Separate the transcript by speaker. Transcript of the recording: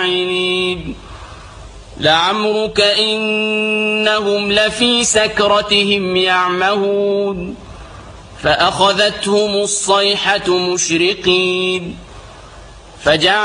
Speaker 1: فاعلين لعمرك إنهم لفي سكرتهم يعمهون فأخذتهم الصيحة مشرقين